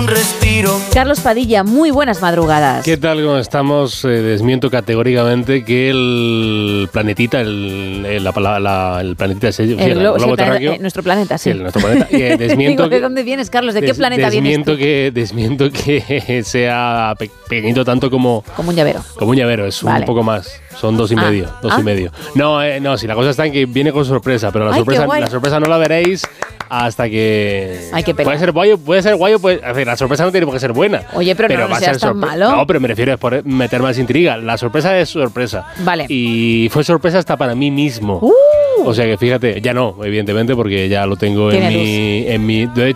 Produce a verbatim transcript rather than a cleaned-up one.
un respiro. Carlos Padilla, muy buenas madrugadas. ¿Qué tal? ¿Cómo estamos? Eh, desmiento categóricamente que el planetita, el, el, la, la, la, el planetita, sí, el, el globo, globo sí, terráqueo. Eh, nuestro planeta, sí. Sí, el, nuestro planeta. Eh, desmiento Digo, ¿de que, dónde vienes, Carlos? ¿De des, qué planeta desmiento vienes tú? Que, desmiento que sea pe- pequeñito tanto como... Como un llavero. Como un llavero, es Vale. un poco más. Son dos y Ah, medio. Dos ah. y medio. No, eh, no, si la cosa está en que viene con sorpresa, pero la Ay, sorpresa, qué guay. la sorpresa no la veréis hasta que... Ay, qué pena. Puede ser guayo, puede ser guayo, puede, a ver, la sorpresa no tiene por qué ser buena. Oye, pero, no, no va a seas ser tan sorpre- malo. No, pero me refiero a por meter más intriga. La sorpresa es sorpresa. Vale. Y fue sorpresa hasta para mí mismo. Uh. O sea que fíjate, ya no, evidentemente, porque ya lo tengo en Tiene mi, en mi... De